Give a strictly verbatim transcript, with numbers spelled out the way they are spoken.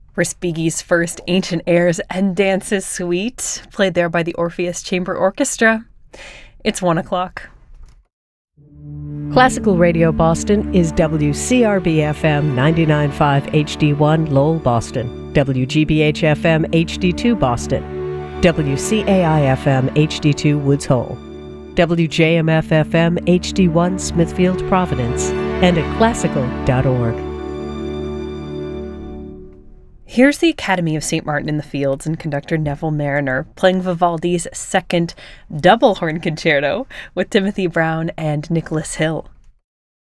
Respighi's first Ancient Airs and Dances suite, played there by the Orpheus Chamber Orchestra. It's one o'clock. Classical Radio Boston is W C R B F M ninety-nine point five H D one Lowell, Boston, W G B H F M H D two Boston, W C A I F M H D two Woods Hole, W J M F F M H D one Smithfield, Providence, and at classical dot org. Here's the Academy of Saint Martin in the Fields and conductor Neville Marriner playing Vivaldi's second double horn concerto with Timothy Brown and Nicholas Hill.